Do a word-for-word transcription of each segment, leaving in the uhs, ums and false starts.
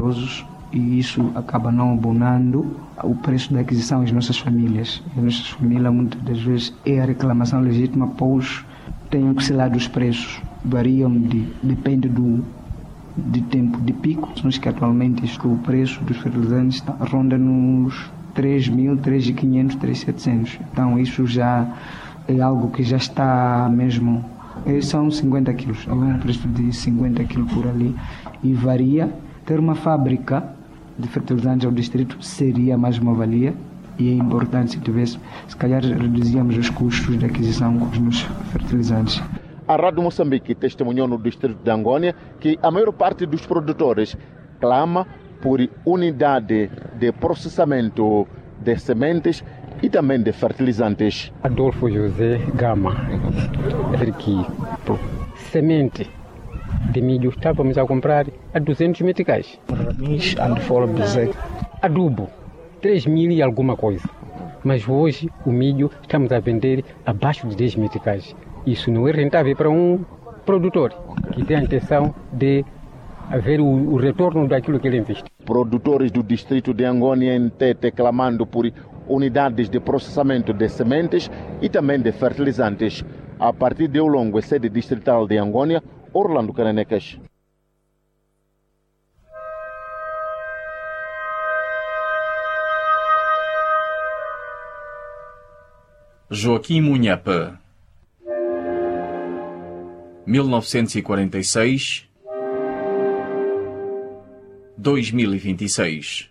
e isso acaba não abonando o preço da aquisição às nossas famílias. As nossas famílias muitas das vezes é a reclamação legítima, pois têm que ser lá dos preços, variam, de, depende do de tempo de pico. Nós que atualmente o preço dos fertilizantes está, ronda nos três mil, três mil e quinhentos, três mil e setecentos. Então isso já é algo que já está mesmo, são cinquenta quilos, é um preço de cinquenta quilos por ali e varia. Ter uma fábrica de fertilizantes ao distrito seria mais uma valia e é importante se tivesse, se calhar reduzíamos os custos de aquisição com os nossos fertilizantes. A Rádio Moçambique testemunhou no distrito de Angônia que a maior parte dos produtores clama por unidade de processamento de sementes e também de fertilizantes. Adolfo José Gama, aqui, semente de milho estávamos a comprar a duzentos meticais. Adubo, três mil e alguma coisa. Mas hoje o milho estamos a vender abaixo de dez meticais. Isso não é rentável para um produtor que tem a intenção de haver o, o retorno daquilo que ele investe. Produtores do distrito de Angônia em Tete clamando por unidades de processamento de sementes e também de fertilizantes. A partir de Olongo, sede distrital de Angônia, Orlando Caranecas. Joaquim Munhapa, mil novecentos e quarenta e seis a dois mil e vinte e seis.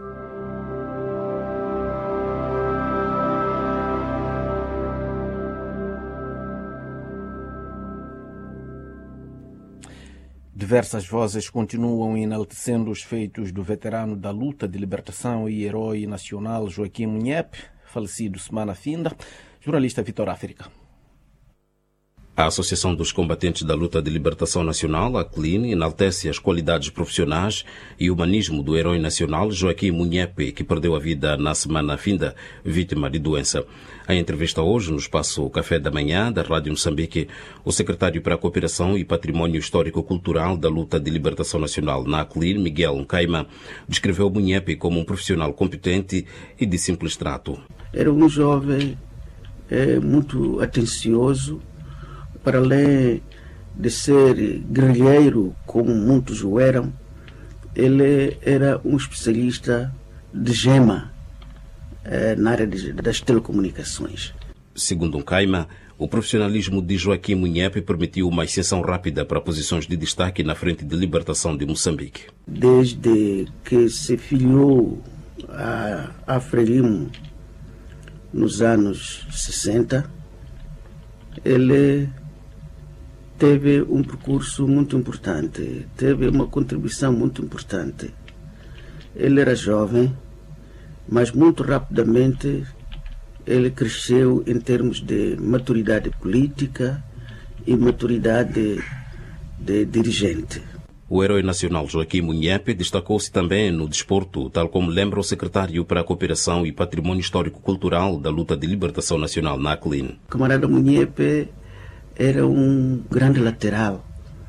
Diversas vozes continuam enaltecendo os feitos do veterano da luta de libertação e herói nacional Joaquim Munhap, falecido semana finda. Jornalista Vitor África. A Associação dos Combatentes da Luta de Libertação Nacional, a C L I N, enaltece as qualidades profissionais e humanismo do herói nacional Joaquim Munhap, que perdeu a vida na semana finda, vítima de doença. Em entrevista hoje, no espaço Café da Manhã da Rádio Moçambique, o secretário para a Cooperação e Património Histórico-Cultural da Luta de Libertação Nacional na C L I N, Miguel Nkaima, descreveu Munhap como um profissional competente e de simples trato. Era um jovem é, muito atencioso, para além de ser guerrilheiro, como muitos o eram, ele era um especialista de gema eh, na área de, das telecomunicações. Segundo Nkaima, o profissionalismo de Joaquim Munhap permitiu uma ascensão rápida para posições de destaque na Frente de Libertação de Moçambique. Desde que se filiou a, a Frelimo nos anos sessenta, ele teve um percurso muito importante, teve uma contribuição muito importante. Ele era jovem, mas muito rapidamente ele cresceu em termos de maturidade política e maturidade de, de dirigente. O herói nacional Joaquim Munhap destacou-se também no desporto, tal como lembra o secretário para a Cooperação e Património Histórico-Cultural da Luta de Libertação Nacional na C L I N. O camarada Munhap era um grande lateral,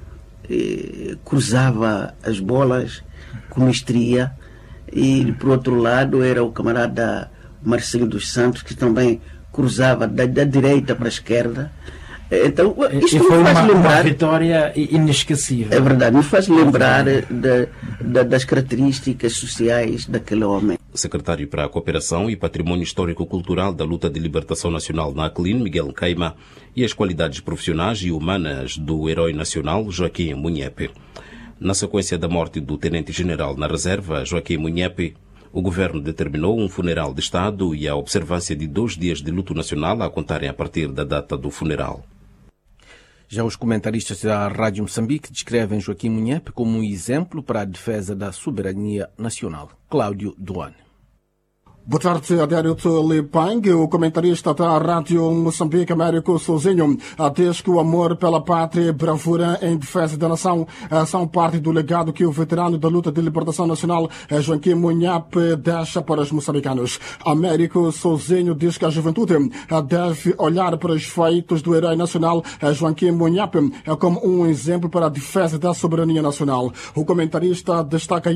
cruzava as bolas com mestria, e por outro lado era o camarada Marcelo dos Santos, que também cruzava da, da direita para a esquerda. Então, isto e foi me faz uma, lembrar, uma vitória inesquecível. É verdade, me faz lembrar de, de, das características sociais daquele homem. O secretário para a Cooperação e Património Histórico-Cultural da Luta de Libertação Nacional na C L I N, Miguel Nkaima, e as qualidades profissionais e humanas do herói nacional Joaquim Munhap. Na sequência da morte do tenente-general na reserva, Joaquim Munhap, o governo determinou um funeral de Estado e a observância de dois dias de luto nacional a contarem a partir da data do funeral. Já os comentaristas da Rádio Moçambique descrevem Joaquim Munhap como um exemplo para a defesa da soberania nacional. Cláudio Duane. Boa tarde, Adério Lipang, o comentarista da Rádio Moçambique, Américo Sozinho. Diz que o amor pela pátria e bravura em defesa da nação são parte do legado que o veterano da luta de libertação nacional, Joaquim Munhap, deixa para os moçambicanos. Américo Sozinho diz que a juventude deve olhar para os feitos do herói nacional, Joaquim Munhap, como um exemplo para a defesa da soberania nacional. O comentarista destaca ainda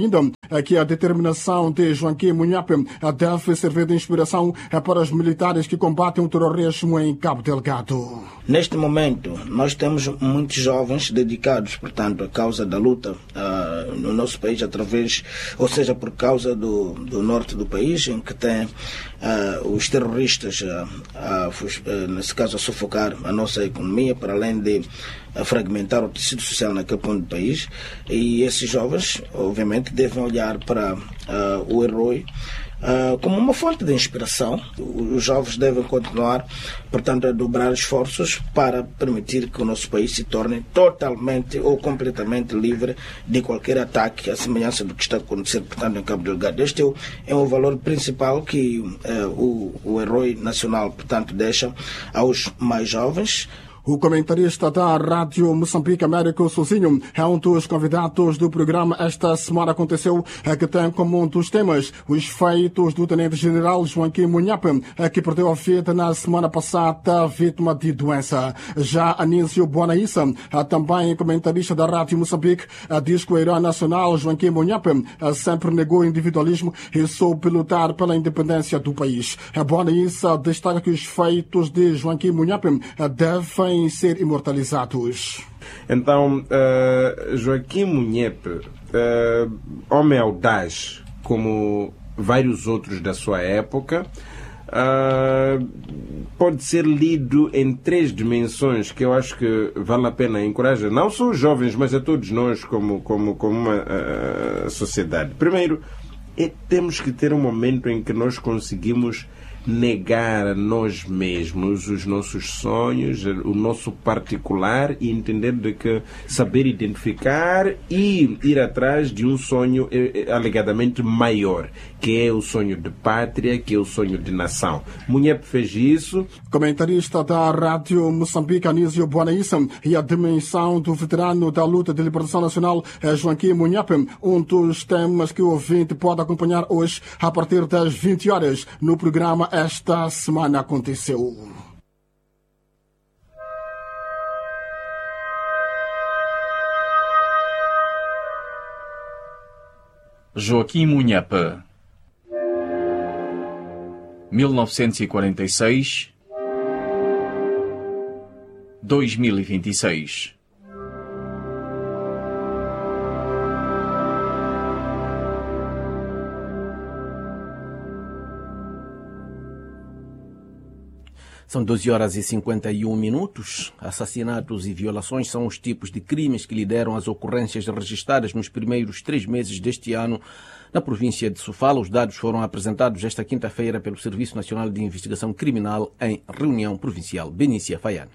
que a determinação de Joaquim Munhape deve servir de inspiração para os militares que combatem o terrorismo em Cabo Delgado. Neste momento, nós temos muitos jovens dedicados, portanto, à causa da luta uh, no nosso país, através, ou seja, por causa do, do norte do país, em que tem uh, os terroristas, uh, uh, nesse caso, a sufocar a nossa economia, para além de uh, fragmentar o tecido social naquele ponto do país. E esses jovens, obviamente, devem olhar para uh, o herói Uh, como uma fonte de inspiração. Os jovens devem continuar, portanto, a dobrar esforços para permitir que o nosso país se torne totalmente ou completamente livre de qualquer ataque, à semelhança do que está acontecendo, portanto, em Cabo Delgado. Este é o, é o valor principal que uh, o, o herói nacional, portanto, deixa aos mais jovens. O comentarista da Rádio Moçambique, Américo Sozinho, é um dos convidados do programa. Esta semana aconteceu que tem como um dos temas os feitos do Tenente-General Joaquim Munhape, que perdeu a vida na semana passada, vítima de doença. Já Anísio Bonaissa, também comentarista da Rádio Moçambique, diz que o herói nacional Joaquim Munhape sempre negou o individualismo e soube lutar pela independência do país. Bonaissa destaca que os feitos de Joaquim Munhape devem ser imortalizados. Então, uh, Joaquim Munhape, uh, homem audaz, como vários outros da sua época, uh, pode ser lido em três dimensões que eu acho que vale a pena encorajar, não só os jovens, mas a todos nós como, como, como uma uh, sociedade. Primeiro, é, temos que ter um momento em que nós conseguimos negar a nós mesmos os nossos sonhos, o nosso particular, e entender de que saber identificar e ir atrás de um sonho eh, alegadamente maior, que é o sonho de pátria, que é o sonho de nação. Munhape fez isso. Comentarista da Rádio Moçambique, Anísio Bonaissa, e a dimensão do veterano da luta de libertação nacional, Joaquim Munhape, um dos temas que o ouvinte pode acompanhar hoje a partir das vinte horas no programa Esta Semana Aconteceu. Joaquim Munhape, mil novecentos e quarenta e seis a dois mil e vinte e seis. São doze horas e cinquenta e um minutos. Assassinatos e violações são os tipos de crimes que lideram as ocorrências registradas nos primeiros três meses deste ano na província de Sofala. Os dados foram apresentados esta quinta-feira pelo Serviço Nacional de Investigação Criminal em reunião provincial. Benícia Faiana.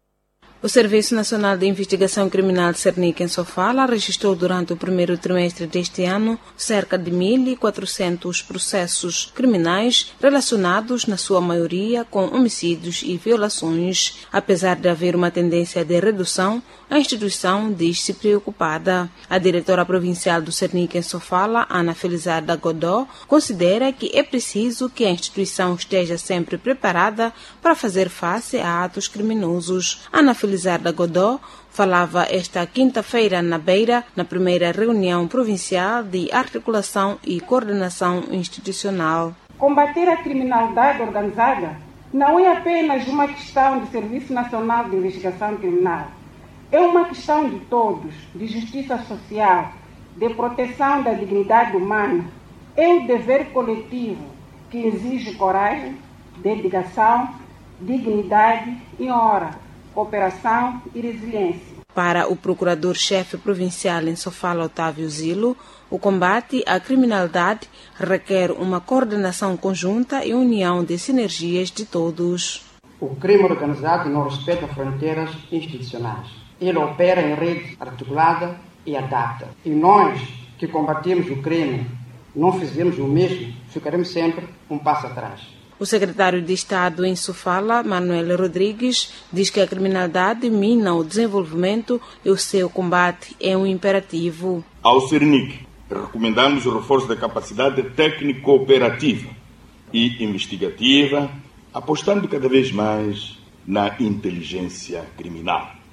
O Serviço Nacional de Investigação Criminal de Cernic, em Sofala, registrou durante o primeiro trimestre deste ano cerca de mil e quatrocentos processos criminais relacionados, na sua maioria, com homicídios e violações. Apesar de haver uma tendência de redução, a instituição diz-se preocupada. A diretora provincial do Cernic, em Sofala, Ana Felizarda Godó, considera que é preciso que a instituição esteja sempre preparada para fazer face a atos criminosos. Ana Felizarda Godó falava esta quinta-feira na Beira, na primeira reunião provincial de articulação e coordenação institucional. Combater a criminalidade organizada não é apenas uma questão do Serviço Nacional de Investigação Criminal. É uma questão de todos, de justiça social, de proteção da dignidade humana. É um dever coletivo que exige coragem, dedicação, dignidade e honra, cooperação e resiliência. Para o procurador-chefe provincial em Sofala, Otávio Zilo, o combate à criminalidade requer uma coordenação conjunta e união de sinergias de todos. O crime organizado não respeita fronteiras institucionais. Ele opera em rede articulada e adapta. E nós, que combatimos o crime, não fizemos o mesmo, ficaremos sempre um passo atrás. O secretário de Estado em Sofala, Manuel Rodrigues, diz que a criminalidade mina o desenvolvimento e o seu combate é um imperativo. Ao Cernic, recomendamos o reforço da capacidade técnico-operativa e investigativa, apostando cada vez mais na inteligência criminal.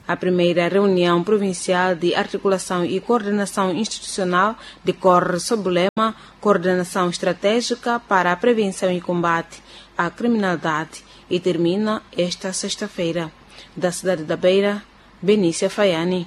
A primeira reunião provincial de articulação e coordenação institucional decorre sob o lema Coordenação Estratégica para a Prevenção e Combate à Criminalidade e termina esta sexta-feira. Da cidade da Beira, Benícia Faiani.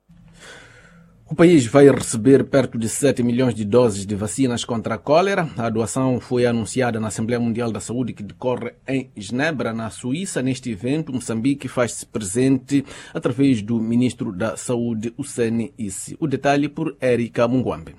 O país vai receber perto de sete milhões de doses de vacinas contra a cólera. A doação foi anunciada na Assembleia Mundial da Saúde, que decorre em Genebra, na Suíça. Neste evento, Moçambique faz-se presente através do ministro da Saúde, Hussein Isse. O detalhe por Érica Mungwambe.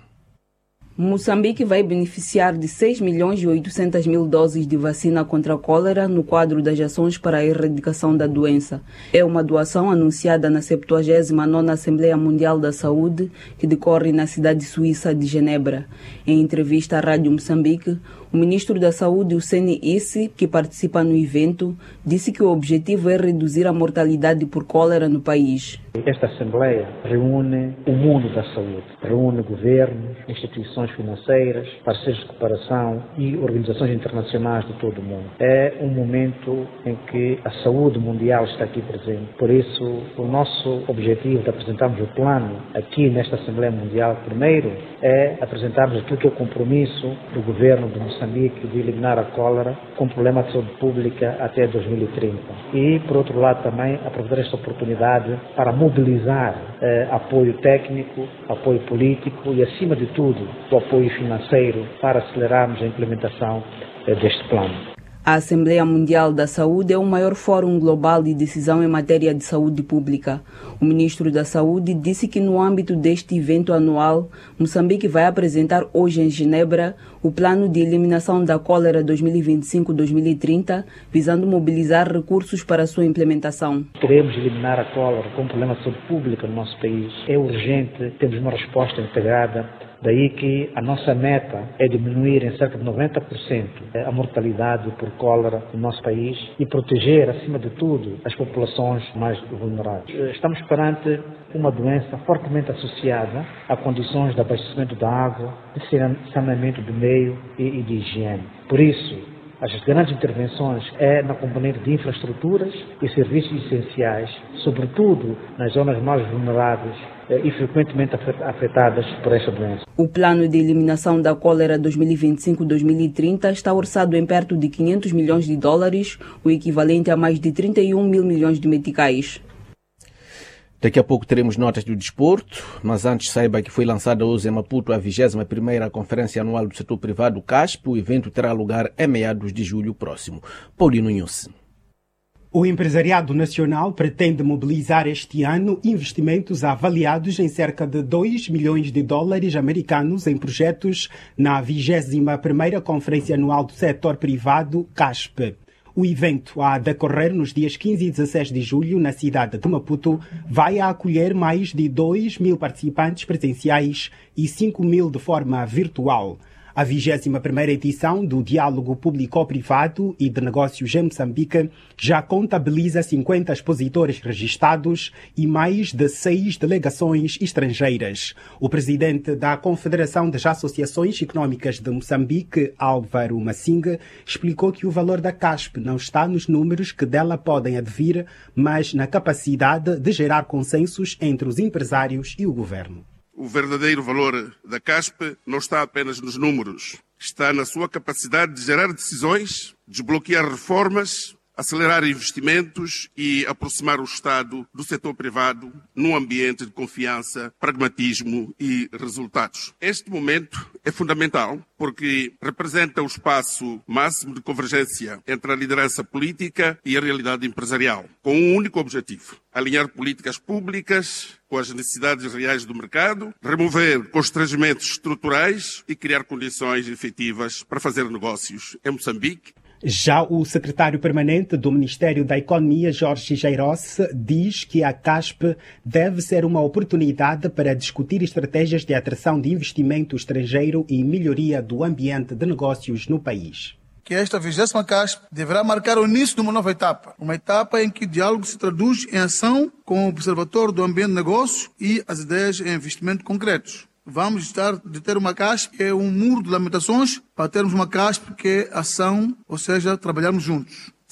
Moçambique vai beneficiar de seis milhões e oitocentas mil doses de vacina contra a cólera no quadro das ações para a erradicação da doença. É uma doação anunciada na septuagésima nona Assembleia Mundial da Saúde, que decorre na cidade suíça de Genebra. Em entrevista à Rádio Moçambique, o ministro da Saúde, Hussein Isse, que participa no evento, disse que o objetivo é reduzir a mortalidade por cólera no país. Esta Assembleia reúne o mundo da saúde, reúne governos, instituições financeiras, parceiros de cooperação e organizações internacionais de todo o mundo. É um momento em que a saúde mundial está aqui presente. Por isso, o nosso objetivo de apresentarmos o plano aqui nesta Assembleia Mundial, primeiro, é apresentarmos aquilo que é o compromisso do governo de Moçambique de eliminar a cólera com problema de saúde pública até dois mil e trinta. E, por outro lado, também aproveitar esta oportunidade para mobilizar eh, apoio técnico, apoio político e, acima de tudo, o apoio financeiro para acelerarmos a implementação eh, deste plano. A Assembleia Mundial da Saúde é o maior fórum global de decisão em matéria de saúde pública. O ministro da Saúde disse que no âmbito deste evento anual, Moçambique vai apresentar hoje em Genebra o plano de eliminação da cólera dois mil e vinte e cinco a dois mil e trinta, visando mobilizar recursos para a sua implementação. Queremos eliminar a cólera como problema de saúde pública no nosso país. É urgente, temos uma resposta integrada. Daí que a nossa meta é diminuir em cerca de noventa por cento a mortalidade por cólera no nosso país e proteger, acima de tudo, as populações mais vulneráveis. Estamos perante uma doença fortemente associada a condições de abastecimento da água, de saneamento do meio e de higiene. Por isso, as grandes intervenções é na componente de infraestruturas e serviços essenciais, sobretudo nas zonas mais vulneráveis e frequentemente afetadas por esta doença. O plano de eliminação da cólera dois mil e vinte e cinco a dois mil e trinta está orçado em perto de quinhentos milhões de dólares, o equivalente a mais de trinta e um mil milhões de meticais. Daqui a pouco teremos notas do desporto, mas antes saiba que foi lançada hoje em Maputo a vigésima primeira Conferência Anual do Setor Privado CASP. O evento terá lugar em meados de julho próximo. Paulino Nhusse. O empresariado nacional pretende mobilizar este ano investimentos avaliados em cerca de dois milhões de dólares americanos em projetos na vigésima primeira Conferência Anual do Setor Privado CASP. O evento, a decorrer nos dias quinze e dezesseis de julho, na cidade de Maputo, vai acolher mais de dois mil participantes presenciais e cinco mil de forma virtual. A vigésima primeira edição do Diálogo Público-Privado e de Negócios em Moçambique já contabiliza cinquenta expositores registados e mais de seis delegações estrangeiras. O presidente da Confederação das Associações Económicas de Moçambique, Álvaro Massinga, explicou que o valor da CASP não está nos números que dela podem advir, mas na capacidade de gerar consensos entre os empresários e o governo. O verdadeiro valor da CASP não está apenas nos números. Está na sua capacidade de gerar decisões, desbloquear reformas, acelerar investimentos e aproximar o Estado do setor privado num ambiente de confiança, pragmatismo e resultados. Este momento é fundamental porque representa o espaço máximo de convergência entre a liderança política e a realidade empresarial, com um único objetivo: alinhar políticas públicas com as necessidades reais do mercado, remover constrangimentos estruturais e criar condições efetivas para fazer negócios em Moçambique. Já o secretário permanente do Ministério da Economia, Jorge Geiros, diz que a CASP deve ser uma oportunidade para discutir estratégias de atração de investimento estrangeiro e melhoria do ambiente de negócios no país. Que esta vigésima CASP deverá marcar o início de uma nova etapa. Uma etapa em que o diálogo se traduz em ação com o observatório do ambiente de negócio e as ideias em investimento concretos. Vamos estar de ter uma CASP que é um muro de lamentações para termos uma CASP que é ação, ou seja, trabalharmos juntos.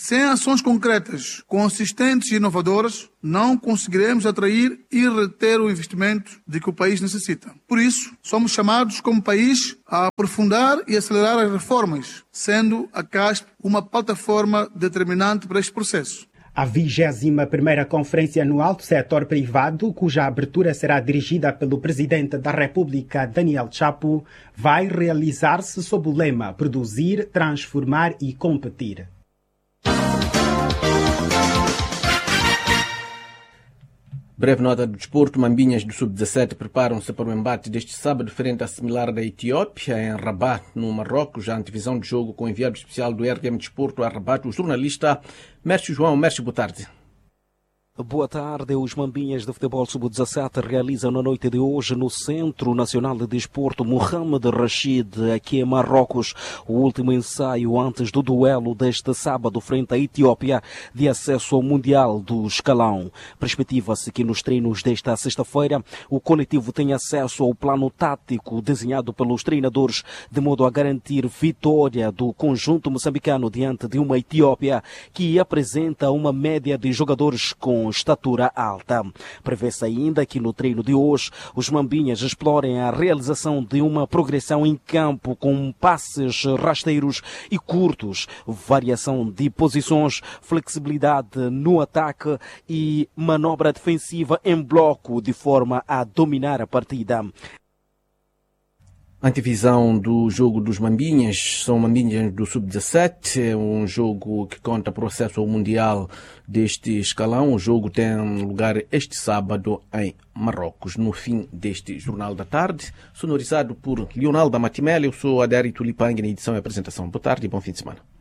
Sem ações concretas, consistentes e inovadoras, não conseguiremos atrair e reter o investimento de que o país necessita. Por isso, somos chamados como país a aprofundar e acelerar as reformas, sendo a CASP uma plataforma determinante para este processo. A vigésima primeira Conferência Anual do Setor Privado, cuja abertura será dirigida pelo Presidente da República, Daniel Chapo, vai realizar-se sob o lema Produzir, Transformar e Competir. Breve nota do desporto. Mambinhas do sub dezassete preparam-se para o embate deste sábado frente à similar da Etiópia, em Rabat, no Marrocos. Já a antevisão de jogo com o enviado especial do R T M Desporto a Rabat, o jornalista Mércio João. Mércio, boa tarde. Boa tarde. Os Mambinhas de Futebol sub dezassete realizam na noite de hoje no Centro Nacional de Desporto Mohamed Rashid, aqui em Marrocos, o último ensaio antes do duelo deste sábado frente à Etiópia de acesso ao Mundial do Escalão. Perspectiva-se que nos treinos desta sexta-feira o coletivo tenha acesso ao plano tático desenhado pelos treinadores de modo a garantir vitória do conjunto moçambicano diante de uma Etiópia que apresenta uma média de jogadores com estatura alta. Prevê-se ainda que no treino de hoje os Mambinhas explorem a realização de uma progressão em campo com passes rasteiros e curtos, variação de posições, flexibilidade no ataque e manobra defensiva em bloco de forma a dominar a partida. Antevisão do jogo dos Mambinhas, são Mambinhas do sub dezassete, é um jogo que conta por acesso ao Mundial deste escalão. O jogo tem lugar este sábado em Marrocos, no fim deste Jornal da Tarde, sonorizado por Leonardo Matimel. Eu sou Adérito Lipang na edição e apresentação. Boa tarde e bom fim de semana.